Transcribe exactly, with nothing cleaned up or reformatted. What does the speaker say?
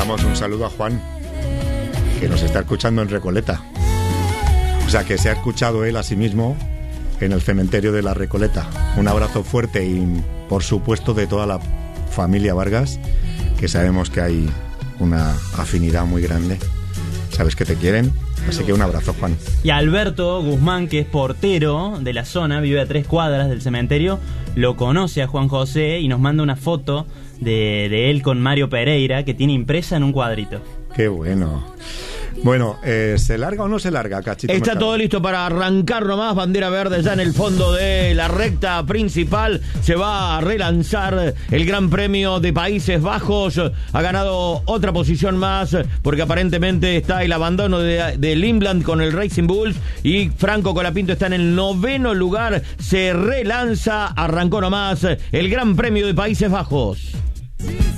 mandamos un saludo a Juan, que nos está escuchando en Recoleta. O sea, que se ha escuchado él a sí mismo en el cementerio de la Recoleta. Un abrazo fuerte y, por supuesto, de toda la familia Vargas, que sabemos que hay una afinidad muy grande. Sabes que te quieren, así que un abrazo, Juan. Y Alberto Guzmán, que es portero de la zona, vive a tres cuadras del cementerio, lo conoce a Juan José y nos manda una foto de, de él con Mario Pereira, que tiene impresa en un cuadrito. Qué bueno. Bueno, eh, ¿se larga o no se larga, Cachito? Está Mercado? todo listo para arrancar nomás. Bandera verde ya en el fondo de la recta principal. Se va a relanzar el Gran Premio de Países Bajos. Ha ganado otra posición más porque aparentemente está el abandono de, de Limland con el Racing Bulls. Y Franco Colapinto está en el noveno lugar. Se relanza, arrancó nomás el Gran Premio de Países Bajos.